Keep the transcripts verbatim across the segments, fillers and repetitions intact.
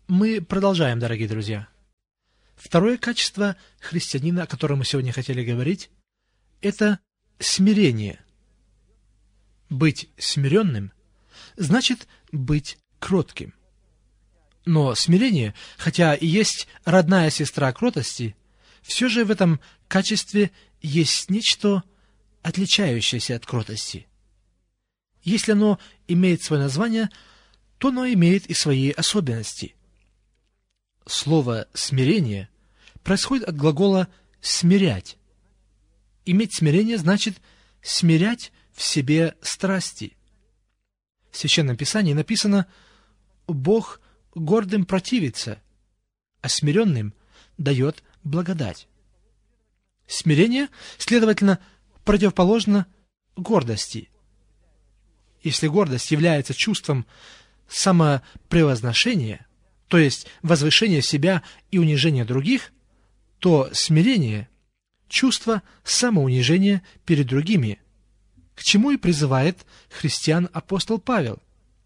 Мы продолжаем, дорогие друзья. Второе качество христианина, о котором мы сегодня хотели говорить, это смирение. Быть смиренным значит быть кротким. Но смирение, хотя и есть родная сестра кротости, все же в этом качестве есть нечто, отличающееся от кротости. Если оно имеет свое название, то оно имеет и свои особенности. Слово «смирение» происходит от глагола «смирять». Иметь смирение значит смирять в себе страсти. В Священном Писании написано: «Бог гордым противится, а смиренным дает благодать». Смирение, следовательно, противоположно гордости. Если гордость является чувством самопревозношения, то есть возвышения себя и унижения других, то смирение – чувство самоунижения перед другими, к чему и призывает христиан апостол Павел.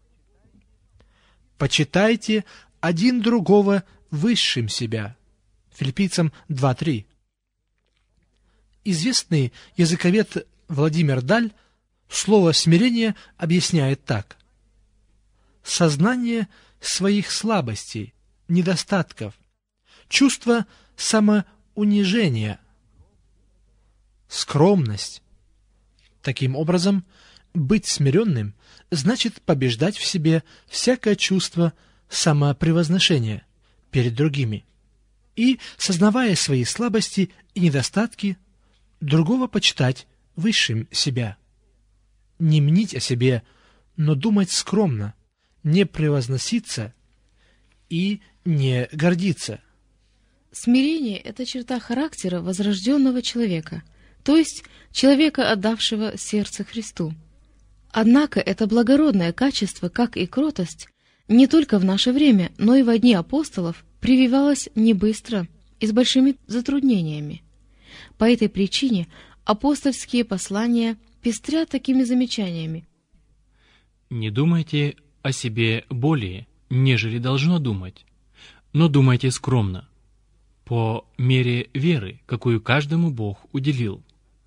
«Почитайте один другого высшим себя». Филиппийцам два три. Известный языковед Владимир Даль слово «смирение» объясняет так: сознание своих слабостей, недостатков, чувство самоунижения, скромность. Таким образом, быть смиренным значит побеждать в себе всякое чувство самопревозношения перед другими и, сознавая свои слабости и недостатки, другого почитать высшим себя. Не мнить о себе, но думать скромно, не превозноситься и не гордиться. Смирение – это черта характера возрожденного человека, то есть человека, отдавшего сердце Христу. Однако это благородное качество, как и кротость, не только в наше время, но и во дни апостолов прививалось не быстро и с большими затруднениями. По этой причине апостольские послания пестрят такими замечаниями. «Не думайте о себе более, нежели должно думать, но думайте скромно, по мере веры, какую каждому Бог уделил.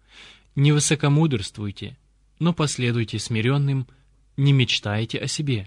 Не высокомудрствуйте, но последуйте смиренным, не мечтайте о себе».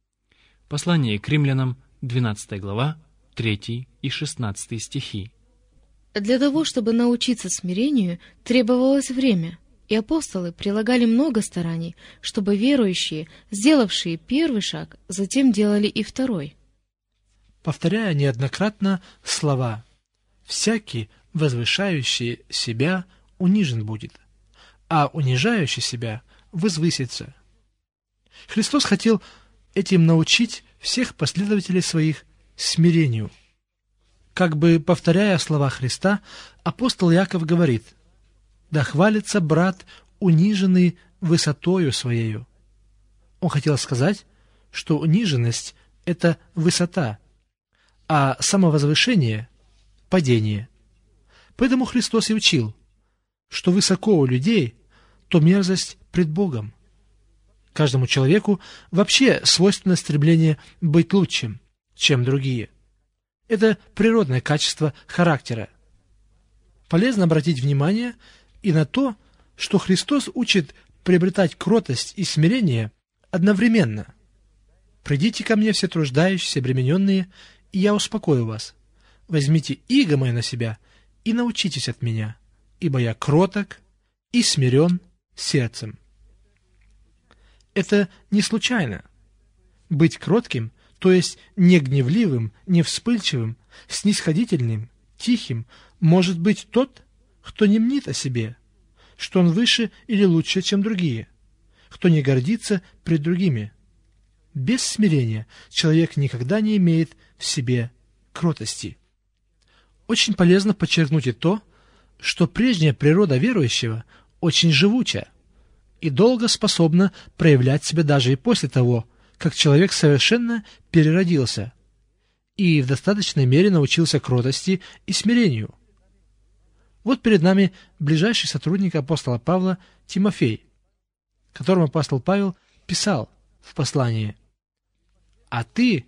Послание к римлянам, двенадцатая глава, третий и шестнадцатый стихи. Для того, чтобы научиться смирению, требовалось время, и апостолы прилагали много стараний, чтобы верующие, сделавшие первый шаг, затем делали и второй. Повторяя неоднократно слова «всякий, возвышающий себя, унижен будет, а унижающий себя возвысится». Христос хотел этим научить всех последователей своих смирению. Как бы повторяя слова Христа, апостол Иаков говорит: «Да хвалится брат, униженный высотою своею». Он хотел сказать, что униженность – это высота, а самовозвышение – падение. Поэтому Христос и учил, что высоко у людей, то мерзость пред Богом. Каждому человеку вообще свойственно стремление быть лучшим, чем другие. Это природное качество характера. Полезно обратить внимание и на то, что Христос учит приобретать кротость и смирение одновременно. «Придите ко мне, все труждающиеся, обремененные, и я успокою вас. Возьмите иго мое на себя и научитесь от меня, ибо я кроток и смирен сердцем». Это не случайно. Быть кротким, то есть не гневливым, не вспыльчивым, снисходительным, тихим, может быть тот, кто не мнит о себе, что он выше или лучше, чем другие, кто не гордится пред другими. Без смирения человек никогда не имеет в себе кротости. Очень полезно подчеркнуть и то, что прежняя природа верующего очень живуча и долго способна проявлять себя даже и после того, как человек совершенно переродился и в достаточной мере научился кротости и смирению. Вот перед нами ближайший сотрудник апостола Павла Тимофей, которому апостол Павел писал в послании: «А ты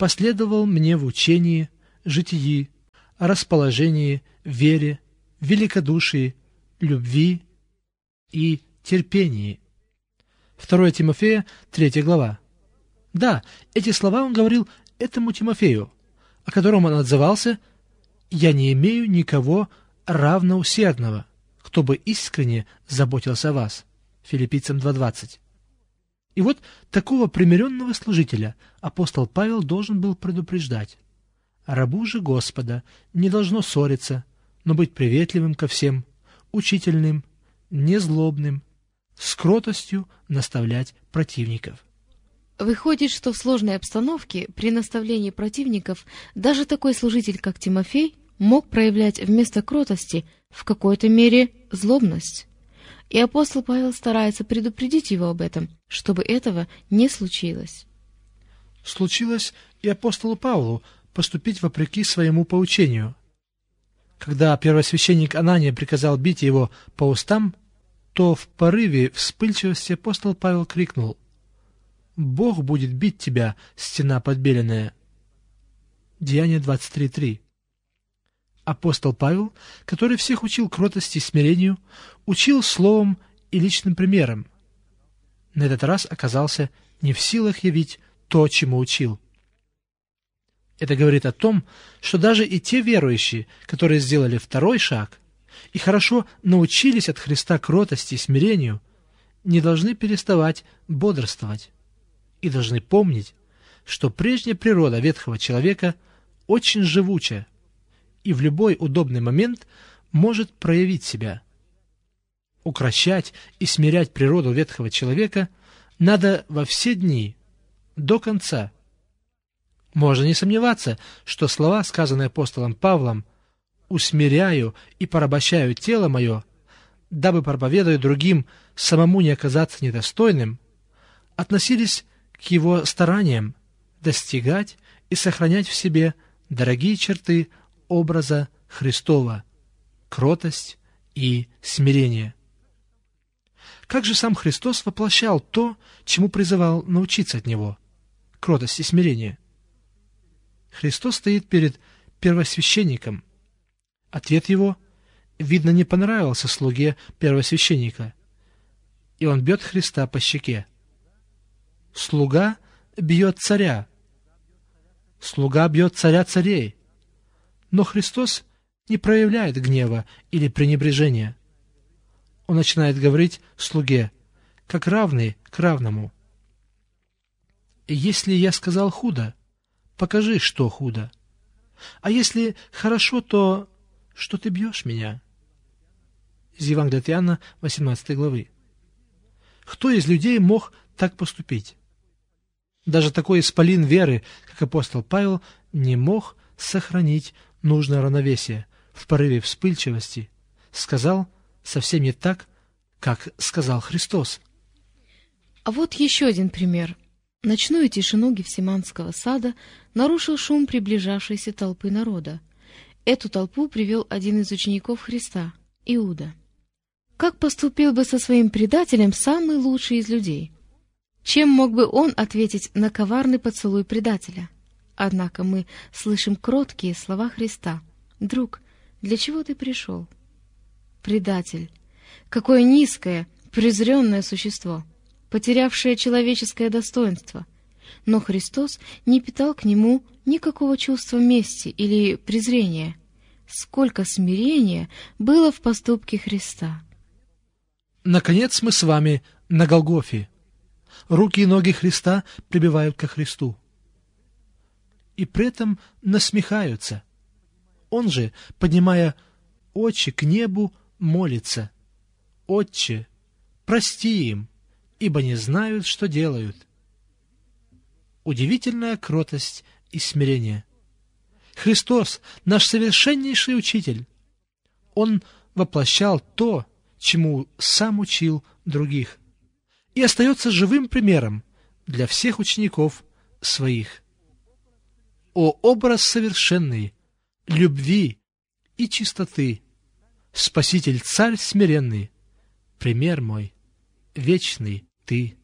последовал мне в учении, житии, расположении, вере, великодушии, любви и терпении». второе Тимофея, третья глава. Да, эти слова он говорил этому Тимофею, о котором он отзывался: «Я не имею никого равноусердного, кто бы искренне заботился о вас». Филиппийцам два двадцать. И вот такого примиренного служителя апостол Павел должен был предупреждать: рабу же Господа не должно ссориться, но быть приветливым ко всем, учительным, незлобным, с кротостью наставлять противников. Выходит, что в сложной обстановке при наставлении противников даже такой служитель, как Тимофей, мог проявлять вместо кротости в какой-то мере злобность. И апостол Павел старается предупредить его об этом, чтобы этого не случилось. Случилось и апостолу Павлу поступить вопреки своему поучению. Когда первосвященник Анания приказал бить его по устам, то в порыве вспыльчивости апостол Павел крикнул: «Бог будет бить тебя, стена подбеленная». Деяния двадцать три три. Апостол Павел, который всех учил кротости и смирению, учил словом и личным примером, на этот раз оказался не в силах явить то, чему учил. Это говорит о том, что даже и те верующие, которые сделали второй шаг и хорошо научились от Христа кротости и смирению, не должны переставать бодрствовать и должны помнить, что прежняя природа ветхого человека очень живуча и в любой удобный момент может проявить себя. Укрощать и смирять природу ветхого человека надо во все дни, до конца. Можно не сомневаться, что слова, сказанные апостолом Павлом: «Усмиряю и порабощаю тело мое, дабы, проповедуя другим, самому не оказаться недостойным», относились к его стараниям достигать и сохранять в себе дорогие черты образа Христова — кротость и смирение. Как же сам Христос воплощал то, чему призывал научиться от Него — кротость и смирение? Христос стоит перед первосвященником. Ответ его, видно, не понравился слуге первосвященника, и он бьет Христа по щеке. Слуга бьет царя. Слуга бьет царя царей. Но Христос не проявляет гнева или пренебрежения. Он начинает говорить слуге, как равный к равному: «Если я сказал худо, покажи, что худо. А если хорошо, то что ты бьешь меня?» Из Евангелия от Иоанна, восемнадцатой главы. Кто из людей мог так поступить? Даже такой исполин веры, как апостол Павел, не мог сохранить нужное равновесие в порыве вспыльчивости, сказал совсем не так, как сказал Христос. А вот еще один пример. Ночную тишину Гефсиманского сада нарушил шум приближавшейся толпы народа. Эту толпу привел один из учеников Христа, Иуда. Как поступил бы со своим предателем самый лучший из людей? Чем мог бы он ответить на коварный поцелуй предателя? Однако мы слышим кроткие слова Христа: «Друг, для чего ты пришел?» Предатель. Какое низкое, презренное существо, потерявшее человеческое достоинство. Но Христос не питал к нему никакого чувства мести или презрения. Сколько смирения было в поступке Христа! Наконец мы с вами на Голгофе. Руки и ноги Христа прибивают ко Христу. И при этом насмехаются. Он же, поднимая очи к небу, молится: «Отче, прости им, ибо не знают, что делают». Удивительная кротость и смирение. Христос, наш совершеннейший учитель, Он воплощал то, чему сам учил других, и остается живым примером для всех учеников своих. О образ совершенный, любви и чистоты, Спаситель, Царь смиренный, пример мой, вечный Ты.